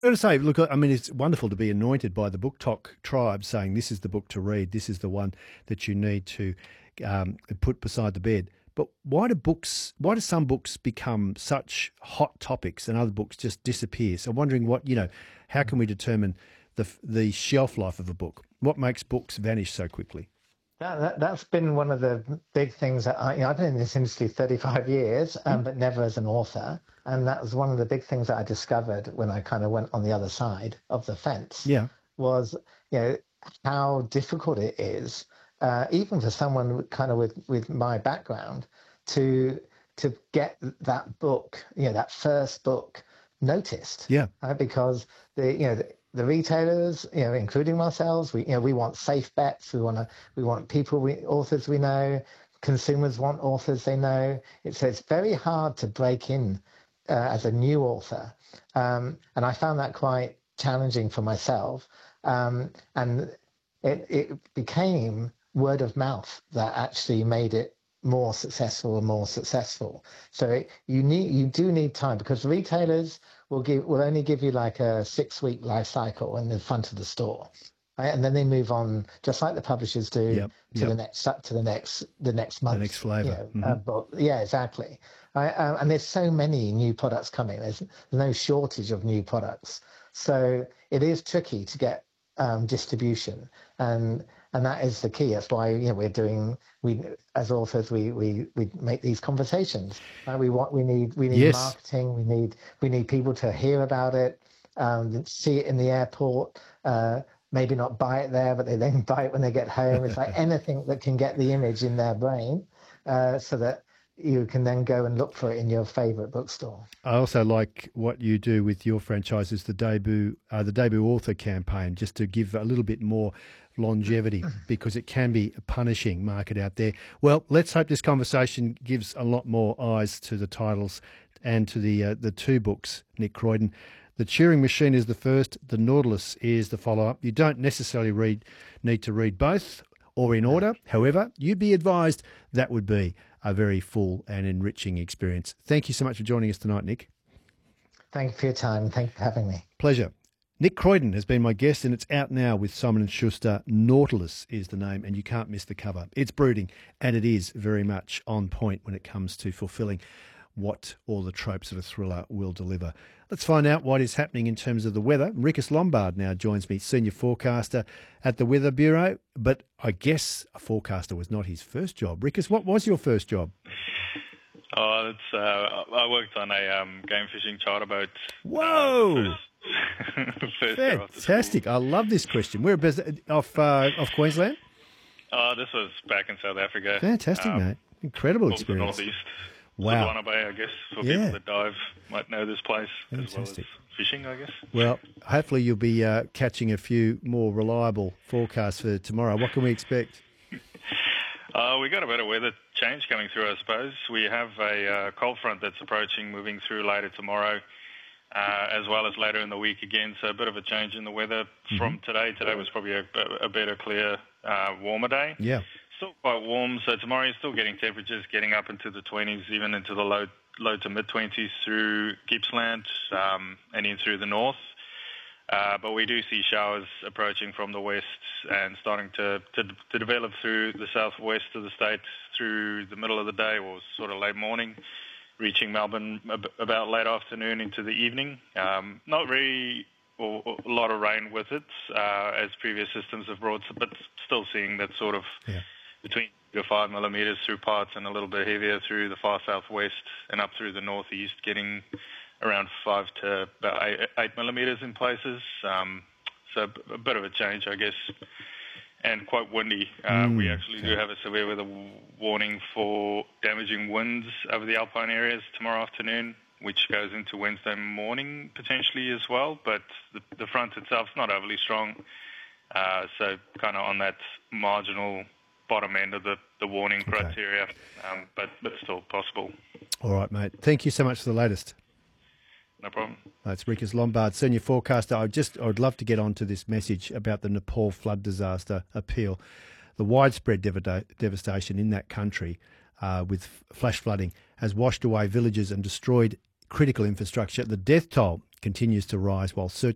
I got to say, look, I mean, it's wonderful to be anointed by the Book Talk tribe saying this is the book to read, this is the one that you need to put beside the bed. But why do some books become such hot topics and other books just disappear? So I'm wondering how can we determine the shelf life of a book? What makes books vanish so quickly? That's been one of the big things that I've been in this industry 35 years, but never as an author. And that was one of the big things that I discovered when I kind of went on the other side of the fence Yeah. was, how difficult it is, even for someone kind of with my background to get that book, that first book noticed. Yeah. Because the retailers, including ourselves, we want safe bets. We want authors we know. Consumers want authors they know. It's very hard to break in as a new author, and I found that quite challenging for myself. And it became word of mouth that actually made it more successful and more successful. So you do need time, because retailers will only give you like a 6-week life cycle in the front of the store, right? And then they move on, just like the publishers do, to the next month, the next flavor. Book. Yeah, exactly. And there's so many new products coming. There's no shortage of new products, so it is tricky to get distribution, and that is the key. That's why we as authors we make these conversations. We need Yes. marketing. We need people to hear about it, see it in the airport. Maybe not buy it there, but they then buy it when they get home. It's like anything that can get the image in their brain, so that you can then go and look for it in your favorite bookstore. I also like what you do with your franchises, the debut author campaign, just to give a little bit more longevity, because it can be a punishing market out there. Well, let's hope this conversation gives a lot more eyes to the titles and to the two books, Nick Croydon. The Turing Machine is the first, The Nautilus is the follow-up. You don't necessarily need to read both or in order. However, you'd be advised that would be a very full and enriching experience. Thank you so much for joining us tonight, Nick. Thank you for your time. Thank you for having me. Pleasure. Nick Croydon has been my guest, and it's out now with Simon & Schuster. Nautilus is the name, and you can't miss the cover. It's brooding, and it is very much on point when it comes to fulfilling what all the tropes of a thriller will deliver. Let's find out what is happening in terms of the weather. Rikus Lombard now joins me, senior forecaster at the Weather Bureau. But I guess a forecaster was not his first job. Rikus, what was your first job? I worked on a game fishing charter boat. Whoa! First Fantastic. I love this question. We're off Queensland? This was back in South Africa. Fantastic, mate. Incredible experience. The northeast. Wow. Sodwana Bay, I guess, for people that dive might know this place. Fantastic. As well as fishing, I guess. Well, hopefully you'll be catching a few more reliable forecasts for tomorrow. What can we expect? We got a bit of weather change coming through, I suppose. We have a cold front that's approaching, moving through later tomorrow, as well as later in the week again. So a bit of a change in the weather from today. Today was probably a better, clear, warmer day. Yeah. Still quite warm. So tomorrow you're still getting temperatures getting up into the 20s, even into the low to mid-20s through Gippsland and in through the north. But we do see showers approaching from the west and starting to develop through the southwest of the state through the middle of the day or sort of late morning, reaching Melbourne about late afternoon into the evening. Not very or a lot of rain with it, as previous systems have brought, but still seeing that sort of between 2 to 5 millimetres through parts and a little bit heavier through the far southwest and up through the northeast, getting around 5 to about 8 millimetres in places. So a bit of a change, I guess, and quite windy. We actually do have a severe weather warning for damaging winds over the alpine areas tomorrow afternoon, which goes into Wednesday morning potentially as well. But the front itself is not overly strong, so kind of on that marginal bottom end of the warning criteria, but still possible. All right, mate. Thank you so much for the latest. No problem. That's Rikus Lombard, senior forecaster. I'd love to get onto this message about the Nepal flood disaster appeal. The widespread devastation in that country with flash flooding has washed away villages and destroyed critical infrastructure. The death toll continues to rise while search